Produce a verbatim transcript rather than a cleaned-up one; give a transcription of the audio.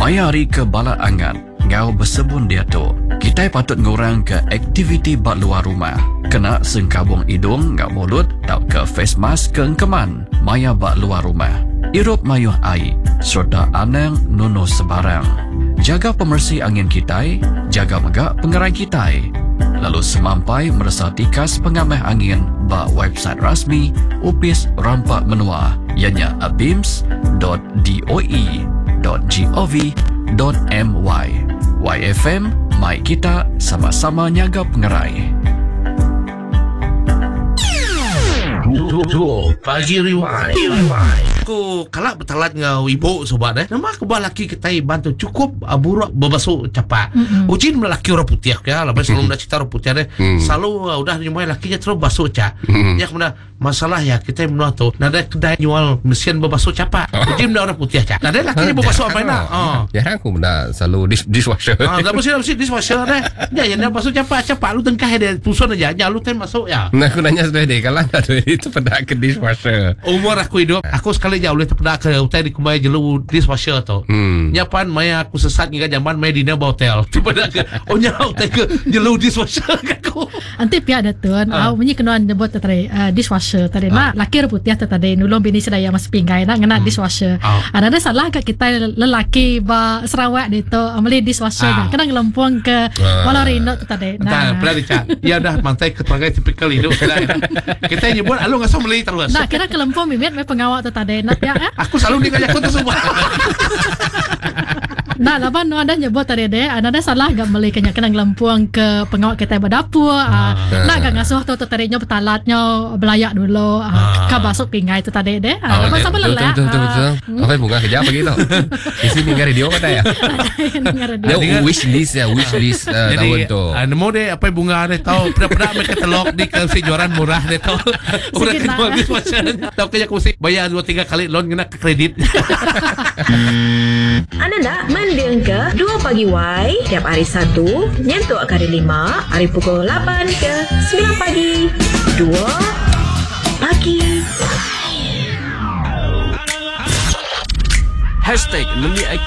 Mayari ke bala angan, ngau bersebun dia tu. Kita patut ngurang ke aktiviti bak luar rumah. Kena sengkabung hidung ngau mulut, tau ke face mask ke engkeman. Maya bak luar rumah. Irup mayuh air, serta anang nuno sebarang. Jaga pemersih angin kita, jaga megak pengerai kita. Lalu semampai merasa tikas pengamah angin bak website rasmi Upis Rampak Menua, ianya abims dot doe dot gov dot my. Y F M, mai kita sama-sama nyaga pengerai. Pagi Rewind. Aku kalak bertalat ngau ibu sobat eh. Nama aku laki kita bantu cukup aburak berbasuh capak. Mm-hmm. Ujin melaki orang putih ya. Lepas selalu nak cerita orang putih deh. Mm. Selalu uh, udah nyumai lakinya terus basuh cak. Mm. Ya kemudian masalah ya kita menua tu. Nada kedai jual mesin berbasuh capak. Ujin menua orang putih cak. Nada lakinya berbasuh apa nak? Oh. Ya aku menua selalu dis- dishwasher. Ah, tak mesti mesti dishwasher deh. Ya yang basuh capak capak lu tengkah dia pusun aja. Ya lu ten masuk ya. Nah aku nanya sudah deh kalau ada itu pada ke dishwasher. Umur aku hidup, aku sekali jauh boleh terpedak ke hotel di kumai jelu dishwasher tu. Hmm. Nyapan maya aku sesat ngika zaman maya dina ba hotel. Terpedak ke oh nya hotel ke jelu dishwasher aku. Anti pihak ada tuan, ah bunyi kenuan nyebut tadi uh, dishwasher tadi nak laki putih tadi nulung bini sedaya mas pinggai nak ngena dishwasher. Ada ada salah ke kita lelaki ba Sarawak itu amali dishwasher nak kena ngelempung ke Walarino tadi. Nah, pernah dicak. Ya dah mantai keterangan tipikal hidup kita nyebut alu ngasih meli terus. Nah, kira kelempung mimit me pengawal tu tadi nak ya. Aku selalu ngajak aku tu semua. Nah, laban nu ada nyebut tadi deh, ada salah gak meli kena kena ngelempung ke pengawal kita berdapur. Ah, nak gak ngasuh tu tu tadinya betalatnya belayak dulu. Ah, ka basuk pingai tu tadi deh. Ah, apa sama lelah. Betul betul betul. Apa bunga kerja apa gitu? Di sini dengar radio kata ya. Dia wish list ya, wish list tahun tu. Nemu deh apa bunga deh tahu pernah-pernah mereka telok di kejuaran murah deh tahu. Udah kedua dishwasher. Tahu kerja aku mesti bayar dua tiga kali loan kena ke kredit. Anda nak mendeng ke dua Pagi Y tiap hari Sabtu nyentuk ke hari lima hari pukul lapan ke sembilan pagi. dua Pagi. Hashtag Neli